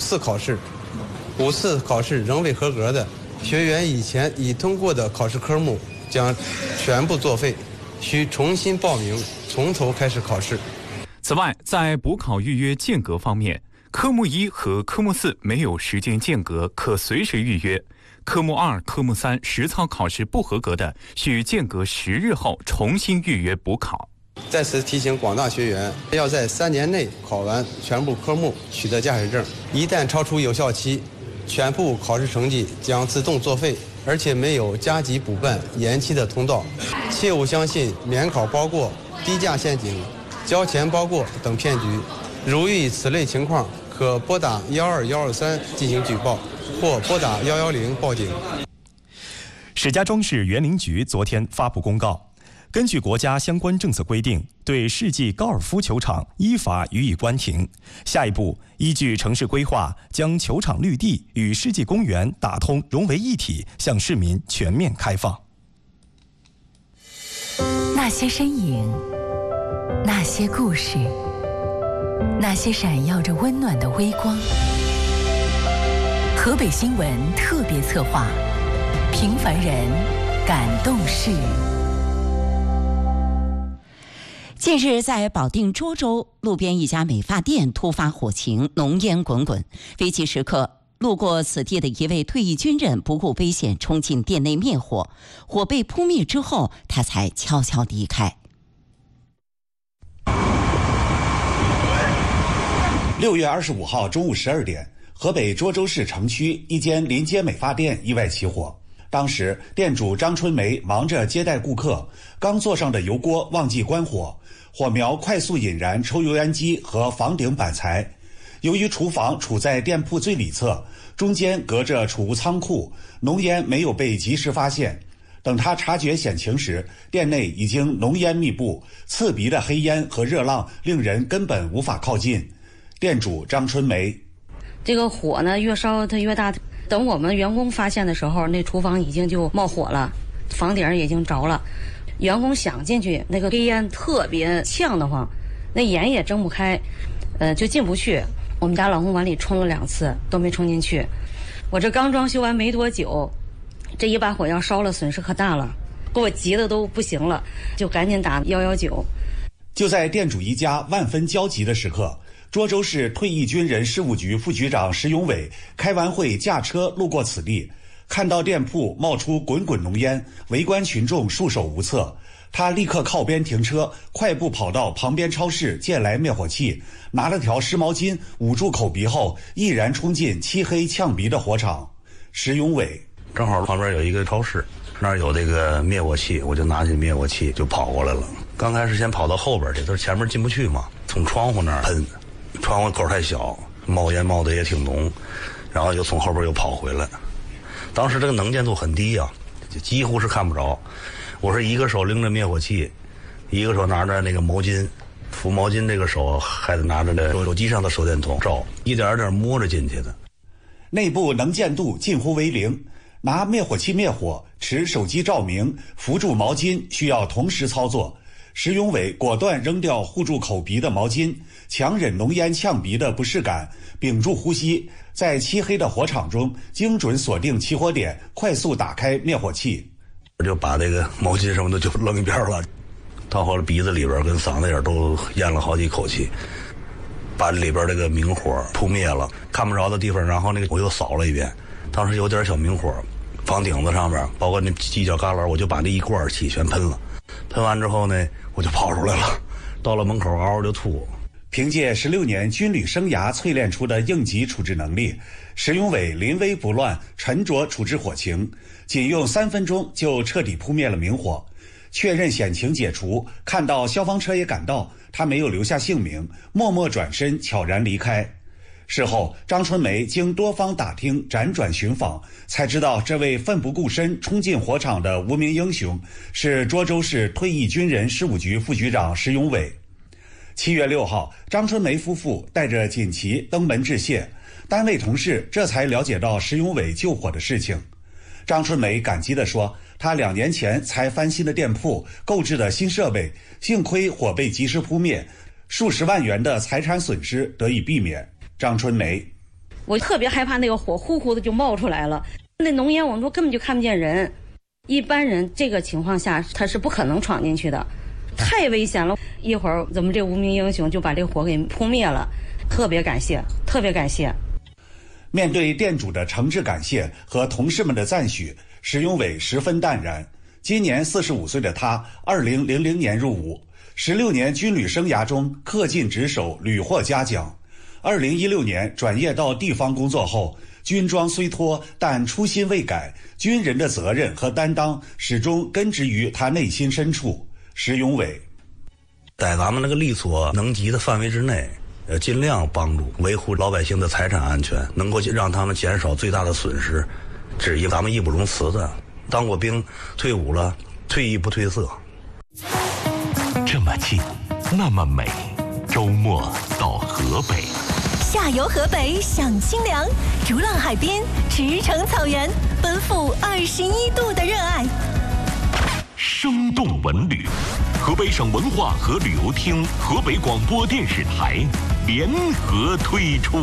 次考试，5次考试仍未合格的学员，以前已通过的考试科目将全部作废，需重新报名，从头开始考试。 此外，在补考预约间隔方面，科目1和科目4没有时间间隔，可随时预约。科目2、科目3实操考试不合格的，需间隔10日后重新预约补考。 在此提醒广大学员，要在3年内考完全部科目，取得驾驶证。一旦超出有效期，全部考试成绩将自动作废，而且没有加急补办、延期的通道。切勿相信免考包过、低价陷阱、交钱包过等骗局。如遇此类情况，可拨打12123进行举报，或拨打110报警。 石家庄市园林局昨天发布公告，根据国家相关政策规定，对世纪高尔夫球场依法予以关停。下一步，依据城市规划，将球场绿地与世纪公园打通融为一体，向市民全面开放。 那些身影，那些故事，那些闪耀着温暖的微光。河北新闻特别策划，平凡人感动事。 近日，在保定涿州路边一家美发店突发火情，浓烟滚滚。危急时刻，路过此地的一位退役军人不顾危险冲进店内灭火，火被扑灭之后，他才悄悄离开。 6月25号中午12点，河北涿州市城区一间临街美发店意外起火。当时店主张春梅忙着接待顾客，刚坐上的油锅忘记关火，火苗快速引燃抽油烟机和房顶板材。由于厨房处在店铺最里侧，中间隔着储物仓库，浓烟没有被及时发现。等他察觉险情时，店内已经浓烟密布，刺鼻的黑烟和热浪令人根本无法靠近。店主张春梅， 这个火呢越烧它越大，等我们员工发现的时候，那厨房已经就冒火了，房顶已经着了。员工想进去，那个黑烟特别呛得慌，那眼也睁不开，就进不去。我们家老公往里冲了2次都没冲进去。我这刚装修完没多久，这一把火要烧了，损失可大了，给我急得都不行了，就赶紧打119。 就在店主一家万分焦急的时刻，涿州市退役军人事务局副局长石永伟开完会驾车路过此地，看到店铺冒出滚滚浓烟，围观群众束手无策。他立刻靠边停车，快步跑到旁边超市借来灭火器，拿了条湿毛巾捂住口鼻后，毅然冲进漆黑呛鼻的火场。石永伟， 正好旁边有一个超市，那儿有这个灭火器，我就拿起灭火器就跑过来了。刚开始先跑到后边去，他前面进不去嘛，从窗户那儿喷，窗户口太小，冒烟冒得也挺浓，然后又从后边又跑回来。当时这个能见度很低啊，就几乎是看不着。我是一个手拎着灭火器，一个手拿着那个毛巾，扶毛巾这个手还得拿着这手机上的手电筒照，一点点摸着进去的。 内部能见度近乎为0，拿灭火器灭火，持手机照明，扶住毛巾需要同时操作。石永伟果断扔掉护住口鼻的毛巾，强忍浓烟呛鼻的不适感，屏住呼吸，在漆黑的火场中精准锁定起火点，快速打开灭火器。 我就把这个毛巾什么的就扔一边了，到后来鼻子里边跟嗓子眼都咽了好几口气，把里边这个明火扑灭了，看不着的地方，然后那个我又扫了一遍，当时有点小明火，房顶子上面包括那犄角旮旯，我就把那一罐气全喷了。喷完之后呢，我就跑出来了，到了门口嗷嗷就吐。 凭借16年军旅生涯淬炼出的应急处置能力，石永伟临危不乱，沉着处置火情，仅用3分钟就彻底扑灭了明火。确认险情解除，看到消防车也赶到，他没有留下姓名，默默转身悄然离开。事后，张春梅经多方打听，辗转寻访，才知道这位奋不顾身冲进火场的无名英雄是涿州市退役军人事务局副局长石永伟。7月6号，张春梅夫妇带着锦旗登门致谢，单位同事这才了解到石永伟救火的事情。张春梅感激地说，她2年前才翻新的店铺，购置的新设备，幸亏火被及时扑灭，数十万元的财产损失得以避免。张春梅， 我特别害怕那个火呼呼的就冒出来了。那浓烟我们说根本就看不见人，一般人这个情况下他是不可能闯进去的，太危险了。一会儿咱们这无名英雄就把这火给扑灭了，特别感谢，特别感谢。 面对店主的诚挚感谢和同事们的赞许，石永伟十分淡然。今年45岁的他，2000年入伍，16年军旅生涯中恪尽职守，屡获嘉奖。2016年转业到地方工作后，军装虽脱，但初心未改，军人的责任和担当始终根植于他内心深处。石永伟在咱们那个力所能及的范围之内，尽量帮助维护老百姓的财产安全，能够让他们减少最大的损失，这是咱们义不容辞的。当过兵，退伍了，退役不褪色。 这么近，那么美，周末到河北。 下游河北享清凉，逐浪海边，驰骋草原，奔赴21度的热爱。 生动文旅，河北省文化和旅游厅、河北广播电视台联合推出。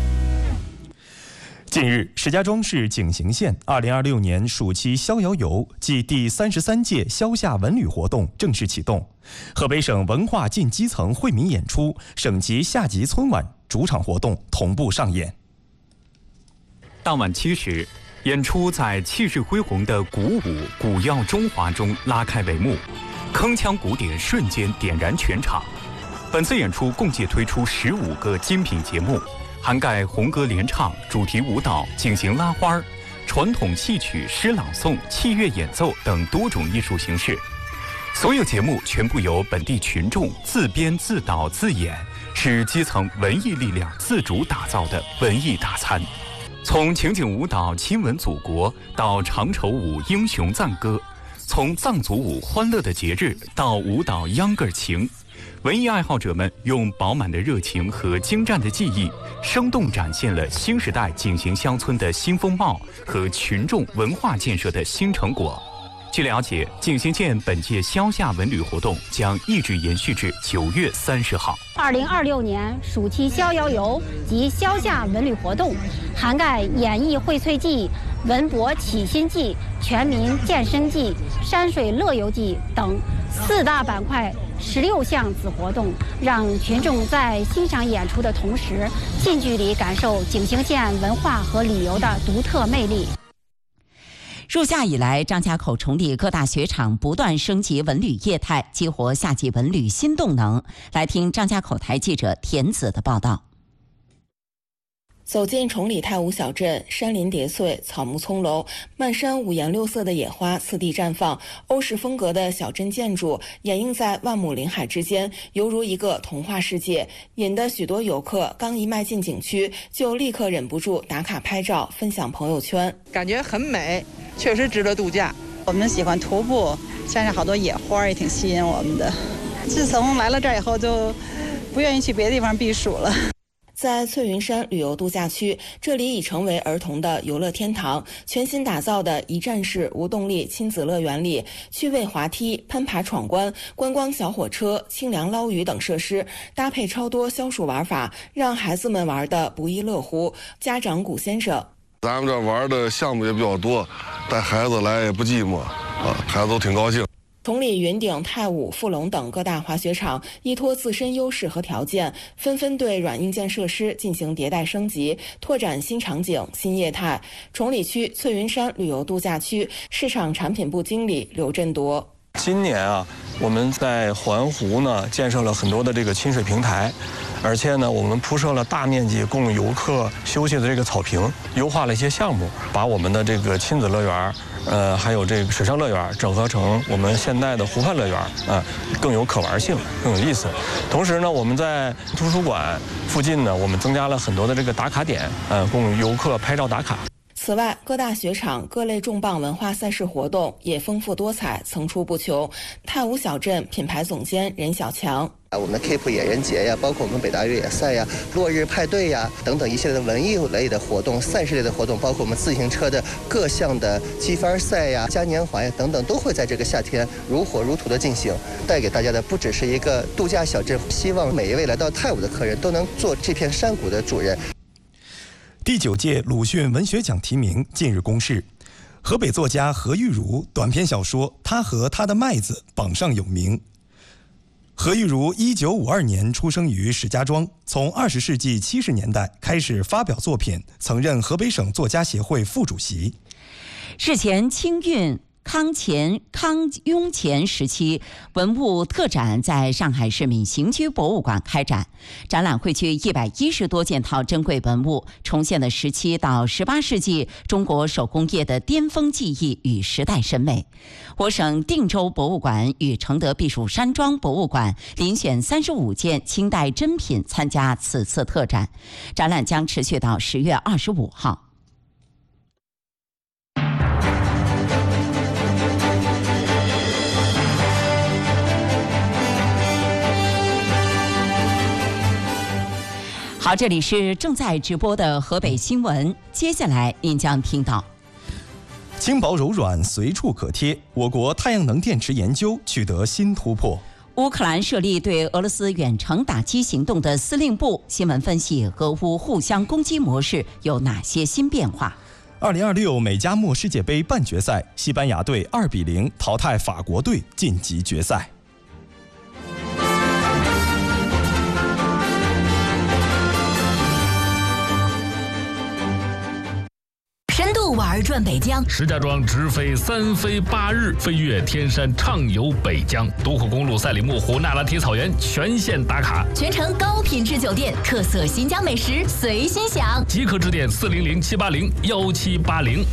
近日，石家庄市景行县2026年暑期逍遥游暨第33届消夏文旅活动正式启动，河北省文化近基层惠民演出、省级夏季春晚主场活动同步上演。 当晚7时，演出在气势恢宏的鼓舞鼓耀中华中拉开帷幕，铿锵鼓点瞬间点燃全场。本次演出共计推出15个精品节目，涵盖红歌联唱、主题舞蹈、景行拉花、传统戏曲、诗朗诵、器乐演奏等多种艺术形式。所有节目全部由本地群众自编自导自演，是基层文艺力量自主打造的文艺大餐。从情景舞蹈亲吻祖国到长绸舞英雄赞歌，从藏族舞欢乐的节日到舞蹈秧歌情，文艺爱好者们用饱满的热情和精湛的技艺，生动展现了新时代景行乡村的新风貌和群众文化建设的新成果。据了解，景行县本届消夏文旅活动将一直延续至9月30号。 2026年暑期逍遥游及消夏文旅活动，涵盖演艺荟萃季、文博启新季、全民健身季、山水乐游季等4大板块16项子活动，让群众在欣赏演出的同时，近距离感受景行县文化和旅游的独特魅力。 入夏以来，张家口崇礼各大雪场不断升级文旅业态，激活夏季文旅新动能。来听张家口台记者田子的报道。 走进崇礼太武小镇，山林叠翠，草木葱茏，漫山五颜六色的野花次第绽放，欧式风格的小镇建筑掩映在万亩林海之间，犹如一个童话世界，引得许多游客刚一迈进景区，就立刻忍不住打卡拍照，分享朋友圈， 感觉很美，确实值得度假。我们喜欢徒步，山上好多野花也挺吸引我们的。自从来了这儿以后，就不愿意去别的地方避暑了。 在翠云山旅游度假区，这里已成为儿童的游乐天堂。全新打造的一站式无动力亲子乐园里，趣味滑梯、攀爬闯关、观光小火车、清凉捞鱼等设施，搭配超多消暑玩法，让孩子们玩得不亦乐乎。家长古先生： 咱们这玩的项目也比较多，带孩子来也不寂寞啊，孩子都挺高兴。 崇礼、云顶、太武、富隆等各大滑雪场依托自身优势和条件，纷纷对软硬件设施进行迭代升级，拓展新场景、新业态。崇礼区翠云山旅游度假区市场产品部经理刘振铎： 今年啊，我们在环湖呢建设了很多的这个亲水平台，而且呢，我们铺设了大面积供游客休息的这个草坪，优化了一些项目，把我们的这个亲子乐园。还有这个水上乐园整合成我们现代的湖畔乐园更有可玩性，更有意思。同时呢，我们在图书馆附近呢，我们增加了很多的这个打卡点，供游客拍照打卡。 此外，各大雪场各类重磅文化赛事活动也丰富多彩，层出不穷。太武小镇品牌总监任小强： 我们的 Keep 野人节呀，包括我们北大越野赛呀、落日派对呀等等一系列的文艺类的活动、赛事类的活动，包括我们自行车的各项的积分赛呀、嘉年华呀等等，都会在这个夏天如火如荼的进行。带给大家的不只是一个度假小镇，希望每一位来到太武的客人都能做这片山谷的主人。 第9届鲁迅文学奖提名近日公示，河北作家何玉茹短篇小说《他和他的麦子》榜上有名。何玉茹1952年出生于石家庄，从20世纪70年代开始发表作品，曾任河北省作家协会副主席。 日前，清运康雍乾时期文物特展在上海市闵行区博物馆开展，展览汇聚110多件套珍贵文物，重现了17到18世纪中国手工业的巅峰技艺与时代审美。我省定州博物馆与承德避暑山庄博物馆遴选35件清代珍品参加此次特展，展览将持续到10月25号。好，这里是正在直播的河北新闻，接下来您将听到： 轻薄柔软，随处可贴，我国太阳能电池研究取得新突破； 乌克兰设立对俄罗斯远程打击行动的司令部，新闻分析俄乌互相攻击模式有哪些新变化 ？2026美加墨世界杯半决赛，西班牙队2-0淘汰法国队晋级决赛。 玩转北疆， 石家庄直飞3飞8日，飞越天山，畅游北疆。独库公路赛里木湖那拉提草原全线打卡， 全程高品质酒店，特色新疆美食随心享。 即刻致电400-780-1780。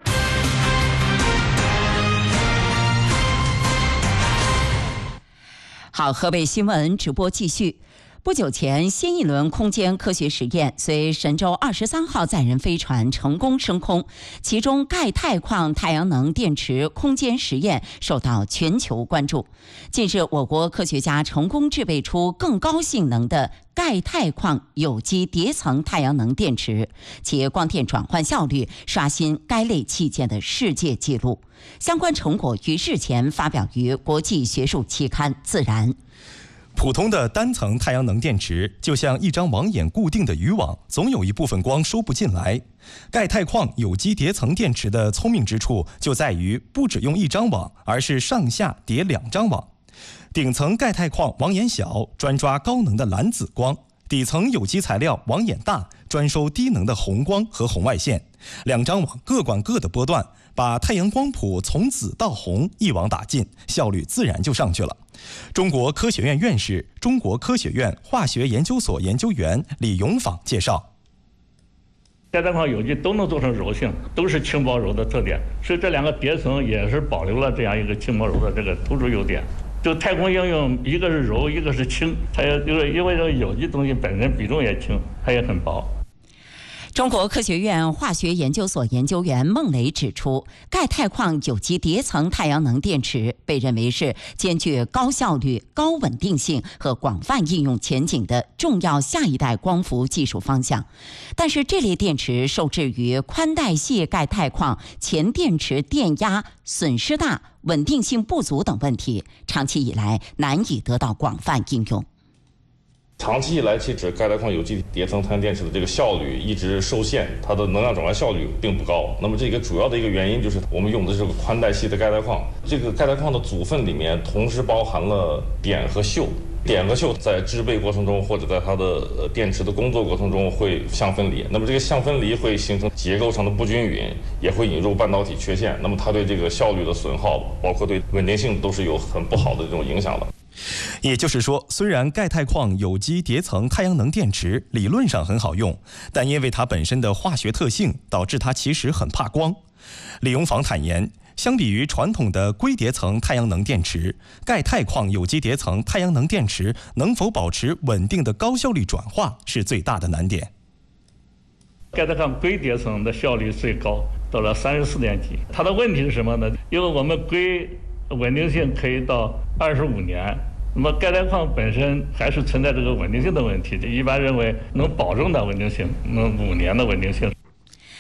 好，河北新闻直播继续。不久前，新一轮空间科学实验随神舟23号载人飞船成功升空，其中钙钛矿太阳能电池空间实验受到全球关注。近日，我国科学家成功制备出更高性能的钙钛矿有机叠层太阳能电池，其光电转换效率刷新该类器件的世界纪录。相关成果于日前发表于国际学术期刊《自然》。 普通的单层太阳能电池就像一张网眼固定的渔网，总有一部分光收不进来。钙钛矿有机叠层电池的聪明之处就在于不只用一张网，而是上下叠2张网。顶层钙钛矿网眼小，专抓高能的蓝紫光；底层有机材料网眼大，专收低能的红光和红外线。2张网各管各的波段，把太阳光谱从紫到红一网打尽，效率自然就上去了。中国科学院院士、中国科学院化学研究所研究员李永芳介绍， 钙钛矿有机都能做成柔性，都是轻薄柔的特点，所以这2个叠层也是保留了这样一个轻薄柔的这个突出优点。就太空应用，一个是柔，一个是轻，它也就是因为这个有机东西本身比重也轻，它也很薄。 中国科学院化学研究所研究员孟雷指出，钙钛矿有机叠层太阳能电池被认为是兼具高效率、高稳定性和广泛应用前景的重要下一代光伏技术方向。但是这类电池受制于宽带系钙钛矿前电池电压损失大、稳定性不足等问题，长期以来难以得到广泛应用。 长期以来，其实钙钛矿有机叠层太阳能电池的这个效率一直受限，它的能量转换效率并不高。那么这个主要的一个原因就是我们用的这个宽带系的钙钛矿，这个钙钛矿的组分里面同时包含了碘和溴。碘和溴在制备过程中或者在它的电池的工作过程中会相分离，那么这个相分离会形成结构上的不均匀，也会引入半导体缺陷。那么它对这个效率的损耗，包括对稳定性都是有很不好的这种影响的。 也就是说，虽然钙钛矿有机叠层太阳能电池理论上很好用，但因为它本身的化学特性，导致它其实很怕光。李永芳坦言，相比于传统的硅叠层太阳能电池，钙钛矿有机叠层太阳能电池能否保持稳定的高效率转化是最大的难点。 钙钛矿硅叠层的效率最高，到了34点几。它的问题是什么呢？因为我们硅稳定性可以到25年，那么钙钛矿本身还是存在这个稳定性的问题，一般认为能保证的稳定性，能5年的稳定性。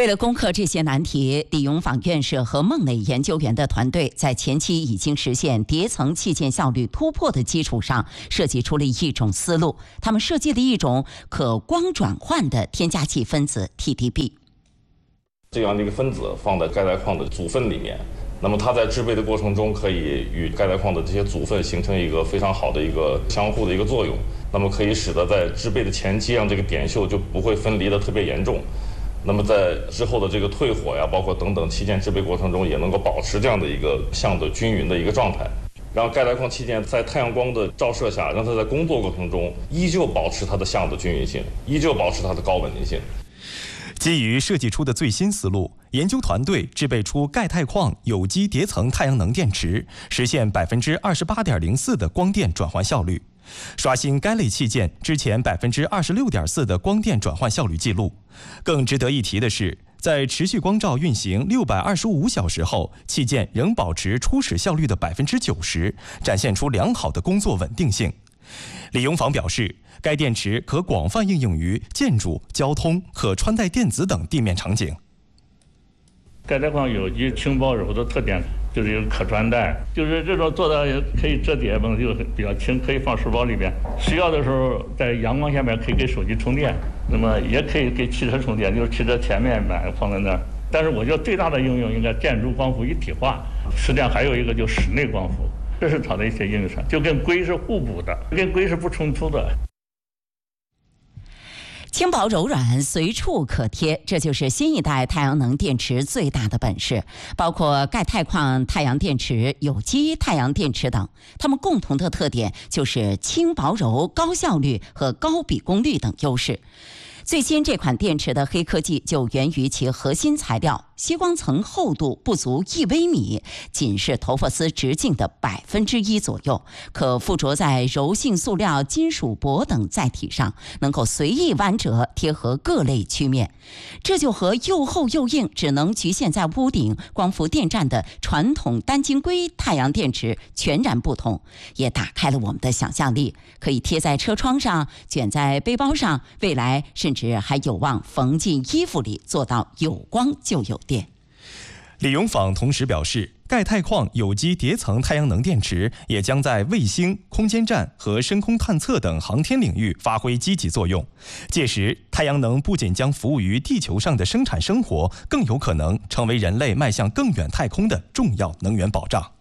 为了攻克这些难题，李永芳院士和孟磊研究员的团队在前期已经实现叠层器件效率突破的基础上，设计出了一种思路。他们设计了一种可光转换的添加剂分子 TDB。 这样的一个分子放在钙钛矿的组分里面，那么它在制备的过程中可以与钙钛矿的这些组分形成一个非常好的一个相互的一个作用，那么可以使得在制备的前期让这个点锈就不会分离的特别严重。那么在之后的这个退火呀，包括等等器件制备过程中，也能够保持这样的一个相对均匀的一个状态，让钙钛矿器件在太阳光的照射下，让它在工作过程中依旧保持它的相的均匀性，依旧保持它的高稳定性。 基于设计出的最新思路，研究团队制备出钙钛矿有机叠层太阳能电池，实现28.04%的光电转换效率，刷新该类器件之前26.4%的光电转换效率记录。更值得一提的是，在持续光照运行625小时后，器件仍保持初始效率的90%，展现出良好的工作稳定性。李永芳表示，该电池可广泛应用于建筑、交通、可穿戴电子等地面场景。 钙钛矿有机轻薄柔的特点就是有可穿戴，就是这种做的可以折叠嘛，就比较轻，可以放书包里边，需要的时候在阳光下面可以给手机充电，那么也可以给汽车充电，就是汽车前面放在那儿。但是我觉得最大的应用应该建筑光伏一体化，实际上还有一个就室内光伏，这是它的一些应用上，就跟硅是互补的，跟硅是不冲突的。 轻薄柔软，随处可贴，这就是新一代太阳能电池最大的本事。包括钙钛矿太阳电池、有机太阳电池等，它们共同的特点就是轻薄柔、高效率和高比功率等优势。最新这款电池的黑科技就源于其核心材料，锡光层厚度不足1微米，仅是头发丝直径的1%左右，可附着在柔性塑料、金属箔等载体上，能够随意弯折贴合各类曲面。这就和又厚又硬，只能局限在屋顶、光伏电站的传统单晶硅太阳电池全然不同，也打开了我们的想象力，可以贴在车窗上、卷在背包上，未来甚至还有望缝进衣服里，做到有光就有电。 李永芳同时表示，钙钛矿有机叠层太阳能电池也将在卫星、空间站和深空探测等航天领域发挥积极作用。届时，太阳能不仅将服务于地球上的生产生活，更有可能成为人类迈向更远太空的重要能源保障。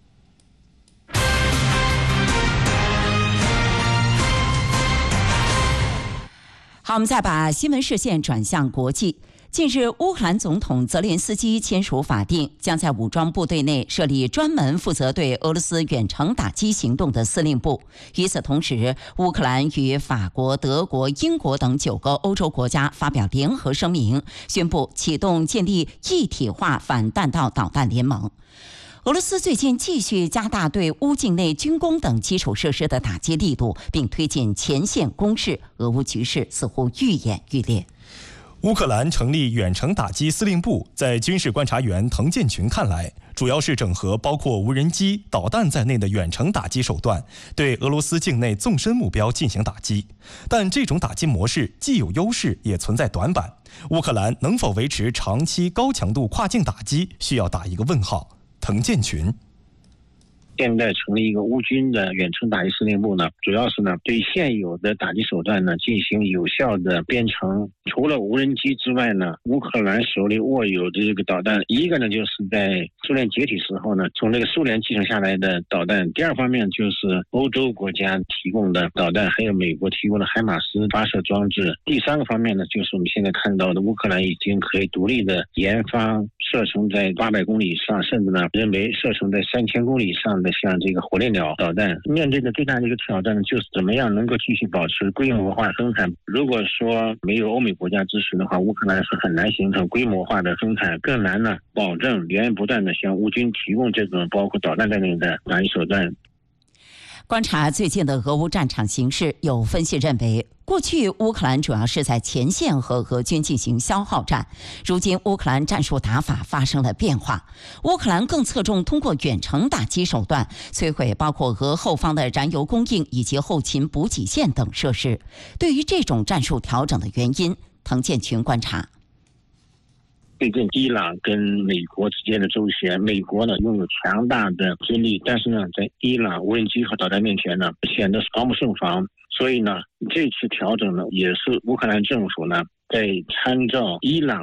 好，我们再把新闻视线转向国际。近日，乌克兰总统泽连斯基签署法定，将在武装部队内设立专门负责对俄罗斯远程打击行动的司令部。与此同时，乌克兰与法国、德国、英国等9个欧洲国家发表联合声明，宣布启动建立一体化反弹道导弹联盟。俄罗斯最近继续加大对乌境内军工等基础设施的打击力度，并推进前线攻势，俄乌局势似乎愈演愈烈。 乌克兰成立远程打击司令部，在军事观察员滕建群看来，主要是整合包括无人机、导弹在内的远程打击手段，对俄罗斯境内纵深目标进行打击。但这种打击模式既有优势，也存在短板。乌克兰能否维持长期高强度跨境打击，需要打一个问号。滕建群。 现在成立一个乌军的远程打击司令部呢，主要是呢对现有的打击手段呢进行有效的编程。除了无人机之外呢，乌克兰手里握有的这个导弹，一个呢就是在苏联解体时候呢从这个苏联继承下来的导弹，第二方面就是欧洲国家提供的导弹，还有美国提供的海马斯发射装置。第三个方面呢，就是我们现在看到的乌克兰已经可以独立的研发射程在800公里以上，甚至呢认为射程在3000公里以上的像这个火烈鸟导弹。面对的最大的一个挑战就是怎么样能够继续保持规模化生产。如果说没有欧美国家支持的话，乌克兰是很难形成规模化的生产，更难呢保证源源不断的向乌军提供这种包括导弹在内的打击手段。 观察最近的俄乌战场形势，有分析认为，过去乌克兰主要是在前线和俄军进行消耗战，如今乌克兰战术打法发生了变化，乌克兰更侧重通过远程打击手段摧毁包括俄后方的燃油供应以及后勤补给线等设施。对于这种战术调整的原因，滕建群观察。 对阵伊朗跟美国之间的周旋。美国呢拥有强大的军力，但是呢在伊朗无人机和导弹面前呢显得防不胜防。所以呢这次调整呢也是乌克兰政府呢在参照伊朗